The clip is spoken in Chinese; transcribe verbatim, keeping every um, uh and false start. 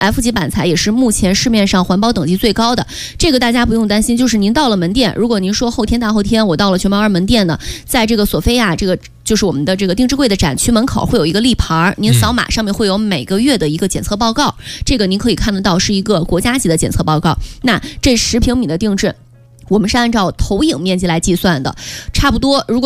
F 级板材，也是目前市面上环保等级最高的。这个大家不用担心，就是您到了门店，如果您说后天大后天我到了全毛园门店呢，在这个索菲亚这个就是我们的这个定制柜的展区门口会有一个立牌，您扫码上面会有每个月的一个检测报告，这个您可以看得到是一个国家级的检测报告。那这十平米的定制，我们是按照投影面积来计算的，差不多如果